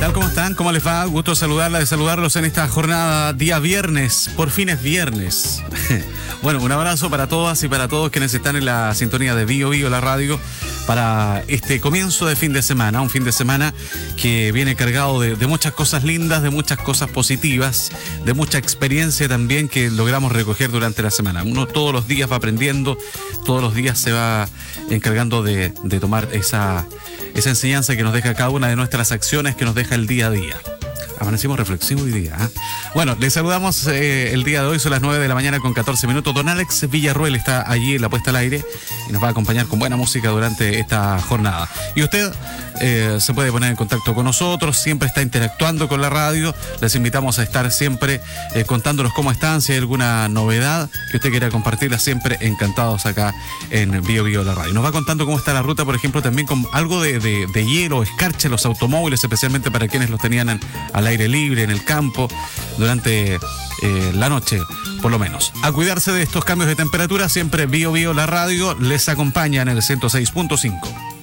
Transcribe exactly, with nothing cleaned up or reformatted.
tal? ¿Cómo están? ¿Cómo les va? Gusto saludarla, de saludarlos en esta jornada día viernes. Por fin es viernes. Bueno, un abrazo para todas y para todos quienes están en la sintonía de Bio Bio, la radio, para este comienzo de fin de semana. Un fin de semana que viene cargado de, de muchas cosas lindas, de muchas cosas positivas, de mucha experiencia también que logramos recoger durante la semana. Uno todos los días va aprendiendo, todos los días se va encargando de, de tomar esa, esa enseñanza que nos deja cada una de nuestras acciones, que nos deja el día a día. Amanecimos reflexivos hoy día, ¿eh? Bueno, les saludamos eh, el día de hoy, son las nueve de la mañana con catorce minutos. Don Alex Villarruel está allí en la puesta al aire y nos va a acompañar con buena música durante esta jornada. Y usted eh, se puede poner en contacto con nosotros, siempre está interactuando con la radio. Les invitamos a estar siempre eh, contándonos cómo están, si hay alguna novedad que usted quiera compartirla, siempre encantados acá en Bio Bio, la radio. Nos va contando cómo está la ruta, por ejemplo, también con algo de, de, de hielo, escarcha en los automóviles, especialmente para quienes los tenían en, al aire libre, en el campo, durante eh, la noche, por lo menos. A cuidarse de estos cambios de temperatura, siempre Bio Bio, la radio, les acompaña en el ciento seis punto cinco.